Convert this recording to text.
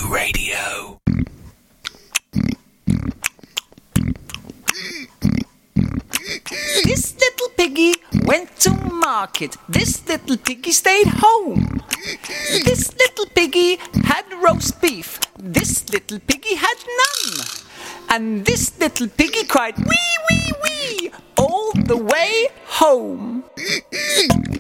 Radio. This little piggy went to market. This little piggy stayed home. This little piggy had roast beef. This little piggy had none. And this little piggy cried wee, wee, wee all the way home.